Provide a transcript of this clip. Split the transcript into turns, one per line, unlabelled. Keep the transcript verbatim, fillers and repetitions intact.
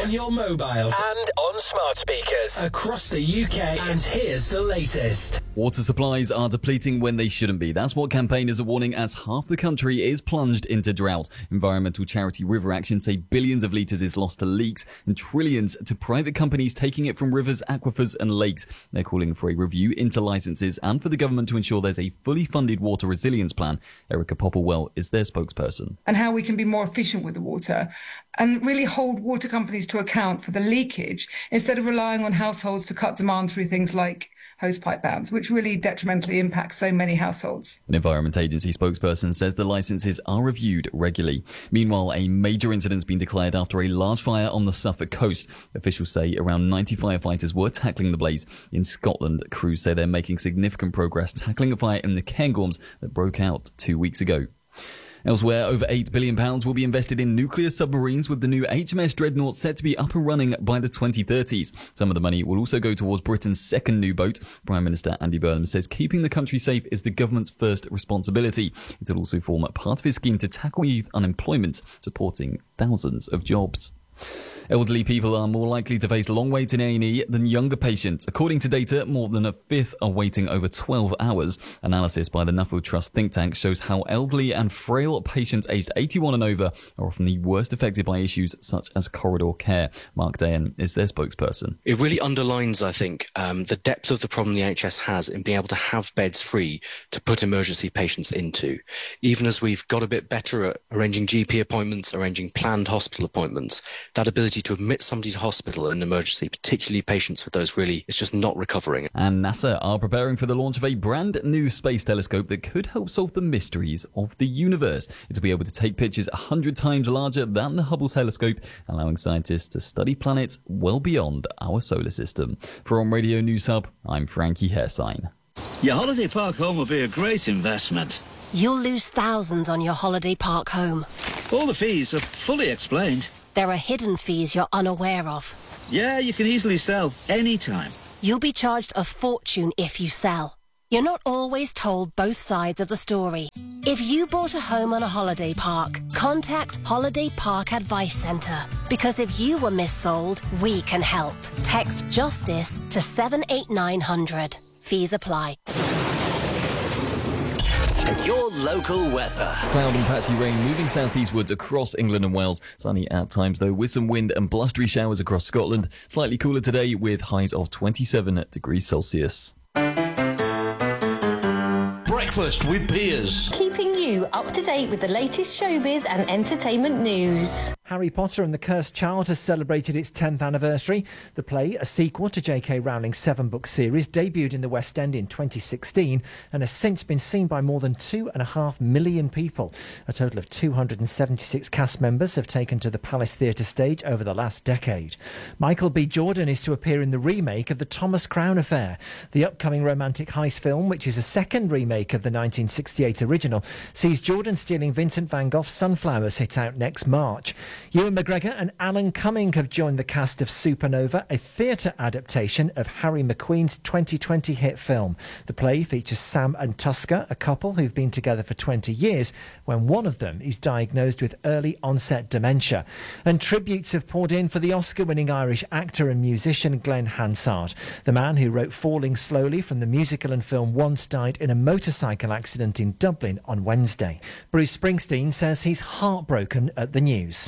on your mobiles and on smart speakers across the U K. And here's the latest.
Water supplies are depleting when they shouldn't be. That's what campaigners are warning as half the country is plunged into drought. Environmental charity River Action say billions of litres is lost to leaks and trillions to private companies taking it from rivers, aquifers and lakes. They're calling for a review into licences and for the government to ensure there's a fully funded water resilience plan. Erica Popplewell is their spokesperson.
And how we can be more efficient with the water and really hold water companies to account for the leakage instead of relying on households to cut demand through things like hosepipe bans, which really detrimentally impacts so many households.
An Environment Agency spokesperson says the licences are reviewed regularly. Meanwhile, a major incident's been declared after a large fire on the Suffolk coast. Officials say around ninety firefighters were tackling the blaze. In Scotland, crews say they're making significant progress tackling a fire in the Cairngorms that broke out two weeks ago. Elsewhere, over eight billion pounds will be invested in nuclear submarines, with the new H M S Dreadnought set to be up and running by the twenty thirties. Some of the money will also go towards Britain's second new boat. Prime Minister Andy Burnham says keeping the country safe is the government's first responsibility. It will also form a part of his scheme to tackle youth unemployment, supporting thousands of jobs. Elderly people are more likely to face long waits in A and E than younger patients. According to data, more than a fifth are waiting over twelve hours. Analysis by the Nuffield Trust think tank shows how elderly and frail patients aged eighty-one and over are often the worst affected by issues such as corridor care. Mark Dayan is their spokesperson.
It really underlines, I think, um, the depth of the problem the N H S has in being able to have beds free to put emergency patients into. Even as we've got a bit better at arranging G P appointments, arranging planned hospital appointments, that ability to admit somebody to hospital in an emergency, particularly patients with those really, it's just not recovering.
And NASA are preparing for the launch of a brand new space telescope that could help solve the mysteries of the universe. It'll be able to take pictures one hundred times larger than the Hubble telescope, allowing scientists to study planets well beyond our solar system. For On Radio News Hub, I'm Frankie Hairsign.
Your holiday park home will be a great investment.
You'll lose thousands on your holiday park home.
All the fees are fully explained.
There are hidden fees you're unaware of.
Yeah, you can easily sell anytime.
You'll be charged a fortune if you sell. You're not always told both sides of the story. If you bought a home on a holiday park, contact Holiday Park Advice Centre. Because if you were missold, we can help. Text JUSTICE to seven eight nine hundred. Fees apply.
Your local weather.
Cloud and patchy rain moving southeastwards across England and Wales. Sunny at times though, with some wind and blustery showers across Scotland. Slightly cooler today with highs of twenty-seven degrees Celsius.
Breakfast with Piers.
Keeping you up to date with the latest showbiz and entertainment news.
Harry Potter and the Cursed Child has celebrated its tenth anniversary. The play, a sequel to J K Rowling's seven-book series, debuted in the West End in twenty sixteen and has since been seen by more than two and a half million people. A total of two hundred seventy-six cast members have taken to the Palace Theatre stage over the last decade. Michael B. Jordan is to appear in the remake of The Thomas Crown Affair. The upcoming romantic heist film, which is a second remake of the nineteen sixty-eight original, sees Jordan stealing Vincent van Gogh's Sunflowers hit out next March. Ewan McGregor and Alan Cumming have joined the cast of Supernova, a theatre adaptation of Harry McQueen's twenty twenty hit film. The play features Sam and Tusker, a couple who've been together for twenty years, when one of them is diagnosed with early onset dementia. And tributes have poured in for the Oscar-winning Irish actor and musician Glenn Hansard. The man who wrote Falling Slowly from the musical and film Once died in a motorcycle accident in Dublin on Wednesday. Bruce Springsteen says he's heartbroken at the news.